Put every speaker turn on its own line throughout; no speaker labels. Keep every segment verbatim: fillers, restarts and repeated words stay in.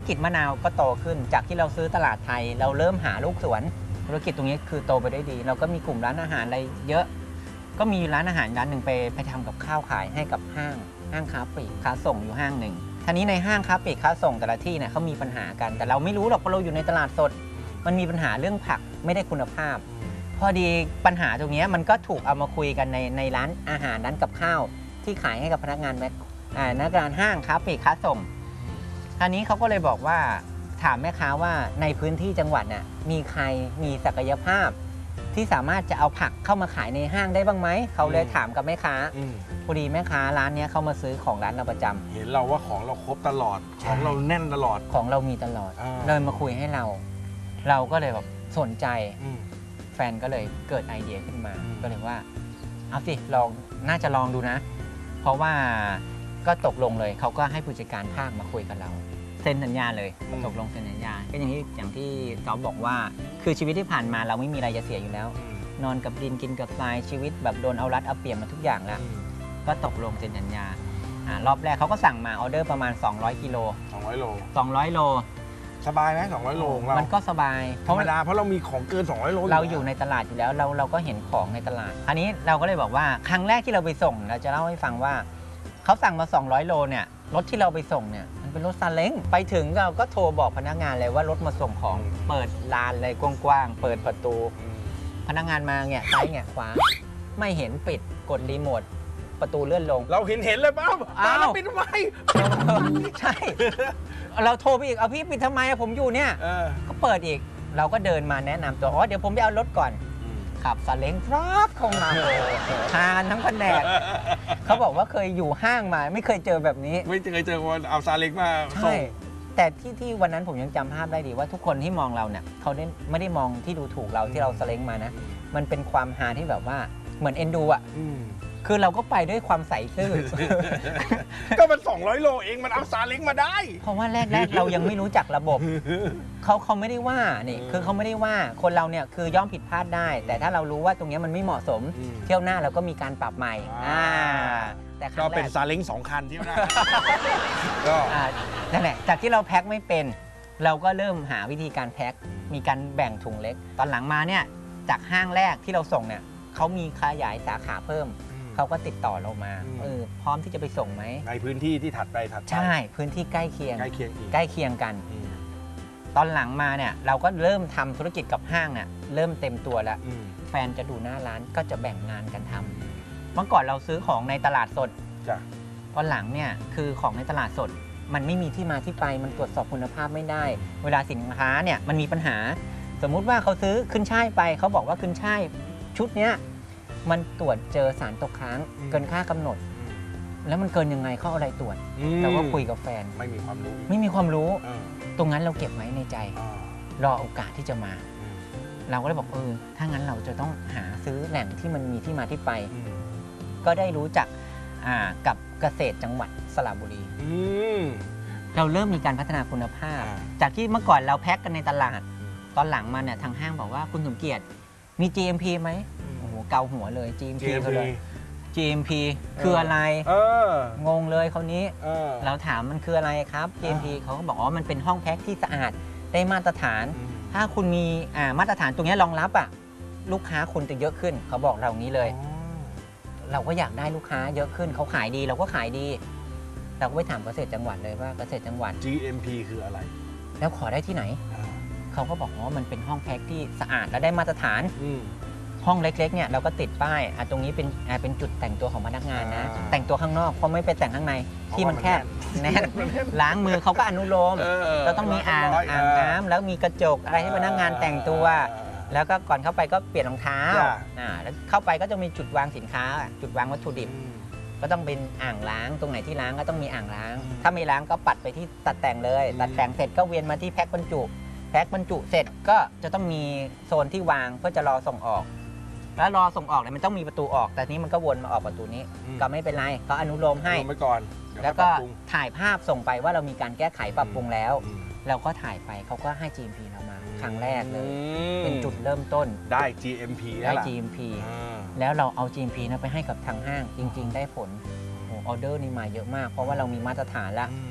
กิจมะนาวก็โตขึ้นจากที่เราซื้อตลาดไทยเราเริ่มหาลูกสวนธุรกิจตรงนี้คือโตไปได้ดีเราก็มีกลุ่มร้านอาหารอะไรเยอะก็มีร้านอาหารร้านหนึ่งไปไปทำกับข้าวขายให้กับห้างห้างค้าปลีกค้าส่งอยู่ห้างหนึ่งทีนี้ในห้างค้าปลีกค้าส่งแต่ละที่เนี่ยเขามีปัญหากันแต่เราไม่รู้หรอกเพราะเราอยู่ในตลาดสดมันมีปัญหาเรื่องผักไม่ได้คุณภาพพอดีปัญหาตรงนี้มันก็ถูกเอามาคุยกันในในร้านอาหารร้านกับข้าวที่ขายให้กับพนักงานแมคพนักงานห้างค้าปลีกค้าส่งทีนี้เขาก็เลยบอกว่าถามแม่ค้าว่าในพื้นที่จังหวัดน่ะมีใครมีศักยภาพที่สามารถจะเอาผักเข้ามาขายในห้างได้บ้างไหมเขาเลยถามกับแม่ค้าพอดีแม่ค้าร้านนี้เขามาซื้อของร้านเราประจำ
เห็นเราว่าของเราครบตลอดของเราแน่นตลอด
ของเรามีตลอดเลยมาคุยให้เราเราก็เลยแบบสนใจแฟนก็เลยเกิดไอเดียขึ้นมาก็เลยว่าเอาสิลองน่าจะลองดูนะเพราะว่าก็ตกลงเลยเขาก็ให้ผู้จัดการภาคมาคุยกับเราเซ็นสัญญาเลยตกลงเซ็นสัญญาก็อย่างที่อย่างที่จอมบอกว่าคือชีวิตที่ผ่านมาเราไม่มีอะไรจะเสียอยู่แล้วนอนกับดินกินกับทรายชีวิตแบบโดนเอารัดเอาเปรียบมาทุกอย่างแล้วก็ตกลงเซ็นสัญญารอบแรกเขาก็สั่งมาออเดอร์ประมาณสองร้อยกิโล
สองร้อยโล
สองร้อยโล
สบายไหมสองร้อยโลของเรา
มันก็สบาย
ธรรมดาเพราะเรามีของเกินสองร้อยโล
เราอยู่ในตลาดอยู่แล้วเราเราก็เห็นของในตลาดอันนี้เราก็เลยบอกว่าครั้งแรกที่เราไปส่งเราจะเล่าให้ฟังว่าเขาสั่งมาสองร้อยโลเนี่ยรถที่เราไปส่งเนี่ยมันเป็นรถซาเล้งไปถึงเราก็โทรบอกพนักงานเลยว่ารถมาส่งของเปิดลานเลยกว้างๆเปิดประตูพนักงานมาเนี่ยซ้ายเนี่ยขวาไม่เห็นปิดกดรีโมทประตูเลื่อนลง
เราเห็นเห็นเลยป้าตาเราปิดทำไม
ใช่เราโทรไปอีกเอาพี่ปิดทำไมผมอยู่เนี่ยก็เปิดอีกเราก็เดินมาแนะนำตัวอ๋อเดี๋ยวผมไปเอารถก่อนขับซาเล้งฟรักเข้ามาทานทั้งแผนกเขาบอกว่าเคยอยู่ห้างมาไม่เคยเจอแบบนี้
ไม่เคยเจอคนเอาซาเล้งมา
ใช่แต่ที่ที่วันนั้นผมยังจำภาพได้ดีว่าทุกคนที่มองเราเนี่ยเขาไม่ได้มองที่ดูถูกเราที่เราซาเล้งมานะมันเป็นความฮาที่แบบว่าเหมือนเอ็นดูอ่ะคือเราก็ไปด้วยความใสซื่อ
ก็มันสองร้อยโลเองมันเอาซาเล้งมาได้
เพราะว่าแรกๆเรายังไม่รู้จักระบบเขาเขาไม่ได้ว่านี่คือเขาไม่ได้ว่าคนเราเนี่ยคือย่อมผิดพลาดได้แต่ถ้าเรารู้ว่าตรงนี้มันไม่เหมาะสมเที่ยวหน้าเราก็มีการปรับใหม่
แต่ก็เป็นซาเล้งสองคันเที่ยวหน้าก็
นั่นแหละจากที่เราแพ็คไม่เป็นเราก็เริ่มหาวิธีการแพ็คมีการแบ่งถุงเล็กตอนหลังมาเนี่ยจากห้างแรกที่เราส่งเนี่ยเขามีขยายสาขาเพิ่มเขาก็ติดต่อเรามาเออพร้อมที่จะไปส่งไหม
ในพื้นที่ที่ถัดไปถัดไป
ใช่พื้นที่ใกล้เคียง
ใกล้เคียง
ใกล้เคียงกันตอนหลังมาเนี่ยเราก็เริ่มทำธุรกิจกับห้างเนี่ยเริ่มเต็มตัวแล้วแฟนจะดูหน้าร้านก็จะแบ่งงานกันทำเมื่อก่อนเราซื้อของในตลาดสดตอนหลังเนี่ยคือของในตลาดสดมันไม่มีที่มาที่ไปมันตรวจสอบคุณภาพไม่ได้เวลาสินค้าเนี่ยมันมีปัญหาสมมุติว่าเขาซื้อขึ้นช่ายไปเขาบอกว่าขึ้นช่ายชุดเนี้ยมันตรวจเจอสารตกค้างเกินค่ากำหนดแล้วมันเกินยังไงเขาเอาอะไรตรวจเราก็คุยกับแฟน
ไม่มีความรู้
ไม่มีความรู้ตรงนั้นเราเก็บไว้ในใจรอโอกาสที่จะมาเราก็เลยบอกเออถ้างั้นเราจะต้องหาซื้อแหล่งที่มันมีที่มาที่ไปก็ได้รู้จักกับเกษตรจังหวัดสระบุรีเราเริ่มมีการพัฒนาคุณภาพจากที่เมื่อก่อนเราแพ็คกันในตลาดตอนหลังมาเนี่ยทางห้างบอกว่าคุณสมเกียรติมี จี เอ็ม พี ไหมโอ้โหเกาหัวเลย จี เอ็ม พี เขาเลย จี เอ็ม พี คืออะไรงงเลยเขานี้เราถามมันคืออะไรครับ จี เอ็ม พี เขาก็บอกว่ามันเป็นห้องแพ็คที่สะอาดได้มาตรฐานถ้าคุณมีมาตรฐานตรงนี้รองรับอ่ะลูกค้าคุณจะเยอะขึ้นเขาบอกเรานี้เลยเราก็อยากได้ลูกค้าเยอะขึ้นเขาขายดีเราก็ขายดีเราก็ไปถามเกษตรจังหวัดเลยว่าเกษตรจังหวัด
จี เอ็ม พี คืออะไร
แล้วขอได้ที่ไหนเขาก็บอกว่ามันเป็นห้องแพ็คที่สะอาดและได้มาตรฐานห้องเล็กๆเนี่ยเราก็ติดป้ายตรงนี้เป็นเป็นจุดแต่งตัวของพนักงานนะแต่งตัวข้างนอกเพราะไม่ไปแต่งข้างในที่มันแคบแน่นล้างมือเขาก็อนุโลมเราต้องมีอ่างอ่างน้ำแล้วมีกระจกอะไรให้พนักงานแต่งตัวแล้วก็ก่อนเข้าไปก็เปลี่ยนรองเท้าแล้วเข้าไปก็จะมีจุดวางสินค้าจุดวางวัตถุดิบก็ต้องเป็นอ่างล้างตรงไหนที่ล้างก็ต้องมีอ่างล้างถ้าไม่ล้างก็ปัดไปที่ตัดแต่งเลยตัดแต่งเสร็จก็เวียนมาที่แพ็คบรรจุแพ็คบรรจุเสร็จก็จะต้องมีโซนที่วางเพื่อจะรอส่งออกแล้วรอส่งออกเนี่ยมันต้องมีประตูออกแต่นี้มันก็วนมาออกประตูนี้ก็ไม่เป็นไรก็อนุโลมให้
ไปก่อน
แล้วก็ถ่ายภาพส่งไปว่าเรามีการแก้ไขปรับปรุงแล้วเราก็ถ่ายไปเขาก็ให้ จี เอ็ม พี เรามาครั้งแรกเลยเป็นจุดเริ่มต้น
ได้ จี เอ็ม พี
ได้ จี เอ็ม พี แล้วเราเอา จี เอ็ม พี นั้นไปให้กับทางห้างจริงๆได้ผลออเดอร์นี่มาเยอะมากเพราะว่าเรามีมาตรฐานแล้ว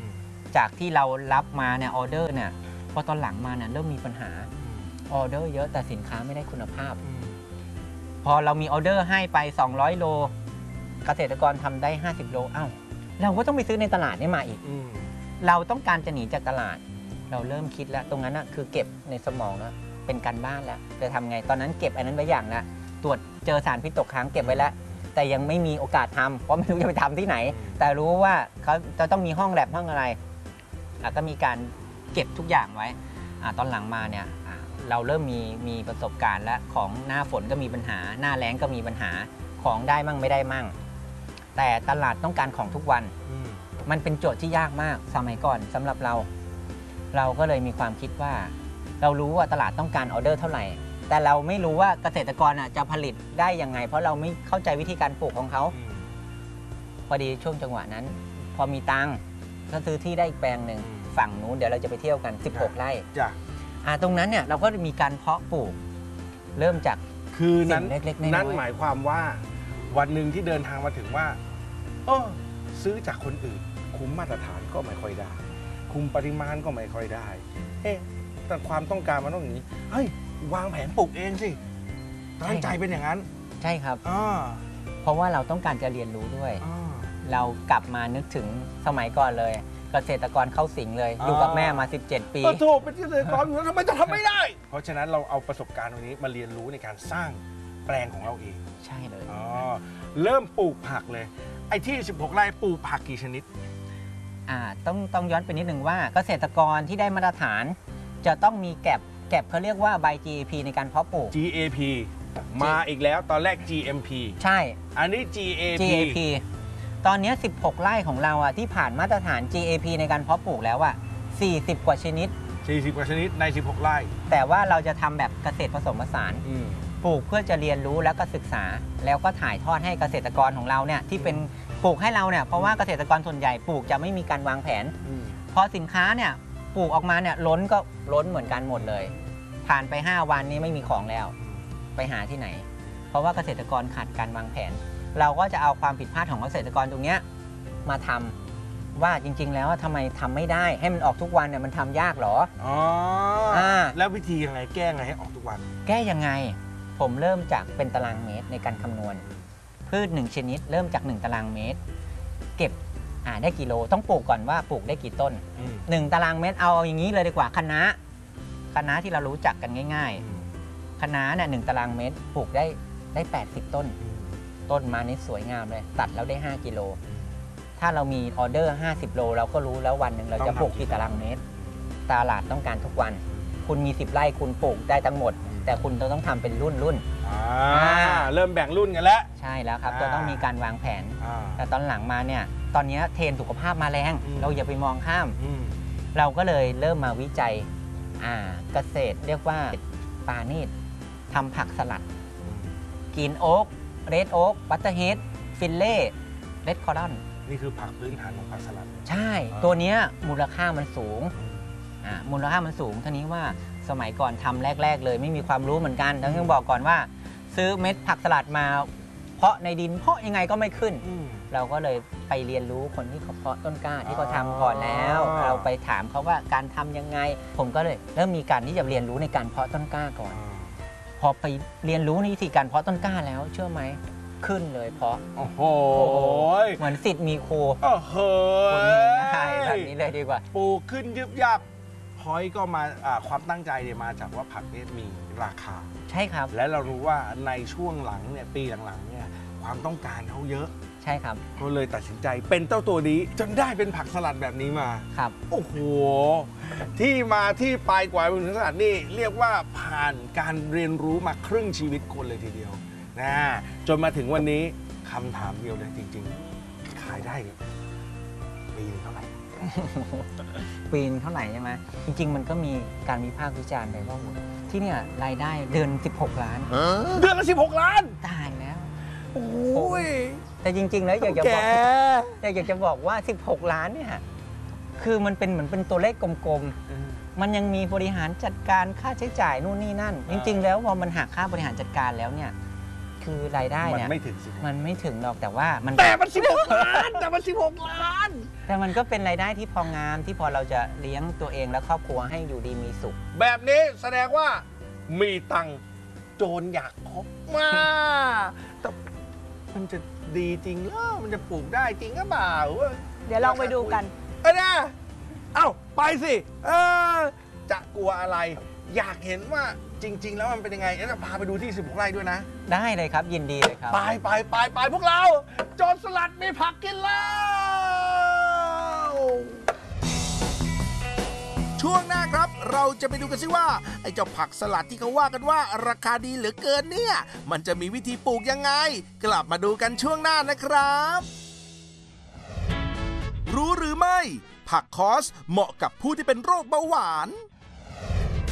จากที่เรารับมาเนี่ยออเดอร์เนี่ยพอตอนหลังมาเนี่ยเริ่มมีปัญหาออเดอร์เยอะแต่สินค้าไม่ได้คุณภาพพอเรามีออเดอร์ให้ไปสองร้อยโลเกษตรกรทำได้ห้าสิบโลอ้าวเราก็ต้องไปซื้อในตลาดนี่มาอีกเราต้องการจะหนีจากตลาดเราเริ่มคิดแล้วตรงนั้นนะคือเก็บในสมองแล้วเป็นการบ้านแล้วจะทำไงตอนนั้นเก็บอันนั้นไว้อย่างละตรวจเจอสารพิษตกค้างเก็บไว้แล้วแต่ยังไม่มีโอกาสทำเพราะไม่รู้จะไปทำที่ไหนแต่รู้ว่าเขาจะต้องมีห้องแลบห้องอะไรก็มีการเก็บทุกอย่างไว้ตอนหลังมาเนี่ยเราเริ่มมีมีประสบการณ์แล้วของหน้าฝนก็มีปัญหาหน้าแล้งก็มีปัญหาของได้มั่งไม่ได้มั่งแต่ตลาดต้องการของทุกวันมันเป็นโจทย์ที่ยากมากสมัยก่อนสำหรับเราเราก็เลยมีความคิดว่าเรารู้ว่าตลาดต้องการออเดอร์เท่าไหร่แต่เราไม่รู้ว่าเกษตรกรจะผลิตได้ยังไงเพราะเราไม่เข้าใจวิธีการปลูกของเขาพอดีช่วงจังหวะนั้นพอมีตังค์ก็ซื้อที่ได้อีกแปลงหนึ่งฝั่งนู้นเดี๋ยวเราจะไปเที่ยวกันสิบหกไร่อ่าตรงนั้นเนี่ยเราก็มีการเพาะปลูกเริ่มจาก
คือนั้น
เล็กๆน้อยๆ
นั่นหมายความว่าวันหนึ่งที่เดินทางมาถึงว่าเออซื้อจากคนอื่นคุมมาตรฐานก็ไม่ค่อยได้คุมปริมาณก็ไม่ค่อยได้เอ๊ะแต่ความต้องการมันต้องอย่างนี้เฮ้ยวางแผนปลูกเองสิตั้งใจเป็นอย่างนั้น
ใช่ครับเพราะว่าเราต้องการจะเรียนรู้ด้วยเรากลับมานึกถึงสมัยก่อนเลยเกษตรกรเข้าสิงเลยอยู่กับแม่มาสิบเจ็ดปี
โถเป็นเกษตรกรอยู่แล้วทำไมจะทำไม่ได้เพราะฉะนั้นเราเอาประสบการณ์ตรงนี้มาเรียนรู้ในการสร้างแปลงของเราเอง
ใช่เลย
อ๋อเริ่มปลูกผักเลยไอ้ที่สิบหกไร่ปลูกผักกี่ชนิด
อ่าต้องต้องย้อนไปนิดหนึ่งว่าเกษตรกรที่ได้มาตรฐานจะต้องมีแก็บแก็บเขาเรียกว่าใบ จี เอ พี ในการเพาะปลูก
จี เอ พี มาอีกแล้วตอนแรก จี เอ็ม พี
ใช่
อันนี้ จี เอ พี
จี เอ พี ตอนนี้สิบหกไร่ของเราอ่ะที่ผ่านมาตรฐาน จี เอ พี ในการเพาะปลูกแล้วอ่ะสี่สิบกว่าชนิด
สี่สิบกว่าชนิดในสิบหกไร่
แต่ว่าเราจะทำแบบเกษตรผสมผสานปลูกเพื่อจะเรียนรู้แล้วก็ศึกษาแล้วก็ถ่ายทอดให้เกษตรกรของเราเนี่ยที่เป็นปลูกให้เราเนี่ยเพราะว่าเกษตรกรส่วนใหญ่ปลูกจะไม่มีการวางแผนพอสินค้าเนี่ยปลูกออกมาเนี่ยล้นก็ล้นเหมือนกันหมดเลยผ่านไปห้าวันนี้ไม่มีของแล้วไปหาที่ไหนเพราะว่าเกษตรกรขาดการวางแผนเราก็จะเอาความผิดพลาดของเกษตรกรตรงนี้มาทำว่าจริงๆแล้วทำไมทำไม่ได้ให้มันออกทุกวันเนี่ยมันทำยากหรอ
อ๋ออ่าแล้ววิธียังไงแก้ไงให้ออกทุกวัน
แก้ยังไงผมเริ่มจากเป็นตารางเมตรในการคำนวณพืชหนึ่งชนิดเริ่มจากหนึ่งตารางเมตรเก็บอ่าได้กี่โลต้องปลูกก่อนว่าปลูกได้กี่ต้นหนึ่งตารางเมตรเอาอย่างนี้เลยดีกว่าคะน้าคะน้าที่เรารู้จักกันง่ายๆคะน้าเนี่ยหนึ่งตารางเมตรปลูกได้ได้แปดสิบต้นต้นมานี่สวยงามเลยตัดแล้วได้ห้ากิโลถ้าเรามีออเดอร์ห้าสิบโลเราก็รู้แล้ววันหนึ่งเราจะปลูกกี่ตารางเมตรตลาดต้องการทุกวันคุณมีสิบไร่คุณปลูกได้ทั้งหมดแต่คุณต้องทำเป็นรุ่นรุ่น
เริ่มแบ่งรุ่นกันแล้ว
ใช่แล้วครับจะต้องมีการวางแผนแต่ตอนหลังมาเนี่ยตอนนี้เทรนด์สุขภาพมาแรงเราอย่าไปมองข้ามเราก็เลยเริ่มมาวิจัยเกษตรเรียกว่าปานีตทำผักสลัดกรีนโอ๊กเรดโอ๊กบัตเตอร์เฮดฟิลเล่เรดคอร์ดอน
นี่คือผักพื้นฐานของผักสลัด
ใช่ตัวนี้มูลค่ามันสูงมูลค่ามันสูงท่านี้ว่าสมัยก่อนทำแรกๆเลยไม่มีความรู้เหมือนกันต้องบอกก่อนว่าซื้อเม็ดผักสลัดมาเพาะในดินเพาะยังไงก็ไม่ขึ้นเราก็เลยไปเรียนรู้คนที่เขาเพาะต้นกล้าที่เขาทำก่อนแล้วเราไปถามเขาว่าการทำยังไงผมก็เลยเริ่มมีการที่จะเรียนรู้ในการเพาะต้นกล้าก่อนพอไปเรียนรู้ในวิธีการเพาะต้นกล้าแล้วเชื่อไหมขึ้นเลยเพาะ
โอ้โห
เหมือนสิทธิ์มีครู
โอ้โห
ใช่แบบนี้เลยดีกว่า
ปลูกขึ้นยึบยับพอยก็มาความตั้งใจเนี่ยมาจากว่าผักเนี่ยมีราคา
ใช่ครับ
และเรารู้ว่าในช่วงหลังเนี่ยปีหลังๆเนี่ยความต้องการเขาเยอะ
ใช่ครับ
ก็เลยตัดสินใจเป็นเจ้าตัวนี้จนได้เป็นผักสลัดแบบนี้มา
ครับ
โอ้โหที่มาที่ไปกว่าเป็นผักสลัดนี่เรียกว่าผ่านการเรียนรู้มาครึ่งชีวิตคนเลยทีเดียวนะจนมาถึงวันนี้คำถามเดียวเลยจริงๆขายได้ปีนึงเท่าไหร่
ปีนึงเท่าไหร่ใช่ไหมจริงๆมันก็มีการวิพากษ์วิจารณ์ไปว่าที่เนี่ยรายได้เดือนสิบหกล้าน
เดือนละสิบหกล้าน
ตายแล้ว
โอ้ย
แต่จริงๆแล้วอยากจะบอกอยากจะบอกว่าสิบหกล้านเนี่ยคือมันเป็นเหมือนเป็นตัวเลขกลมๆมันยังมีบริหารจัดการค่าใช้จ่ายนู่นนี่นั่นจริงๆแล้วพอมันหักค่าบริหารจัดการแล้วเนี่ยคือรายได้
มัน
เนี่ย
ไม่ถึงสิบหก
มันไม่ถึงหรอกแต่ว่ามัน
แต่มันสิบหกล้านแต่มันสิบหกล้าน
แต่มันก็เป็นรายได้ที่พองามที่พอเราจะเลี้ยงตัวเองและครอบครัวให้อยู่ดีมีสุข
แบบนี้แสดงว่ามีตังค์โจรอยากคบมาแต่มันจะดีจริงเหรอมันจะปลูกได้จริงหรือเปล่า
เดี๋ยวลองไปดูกัน
เอ้ยนะเอ้าไปสิเออจะกลัวอะไร อยากเห็นว่าจริง ๆ แล้วมันเป็นยังไงแล้วจะพาไปดูที่สิบหกไร่ด้วยนะ
ได้เลยครับยินดีเลยครับ
ไปไปไปไปพวกเราโจรสลัดมีผักกินแล้ว ช่วงหน้าครับเราจะไปดูกันซิว่าไอ้เจ้าผักสลัดที่เขาว่ากันว่าราคาดีเหลือเกินเนี่ยมันจะมีวิธีปลูกยังไง กลับมาดูกันช่วงหน้านะครับ รู้หรือไม่ผักคอสเหมาะกับผู้ที่เป็นโรคเบาหวาน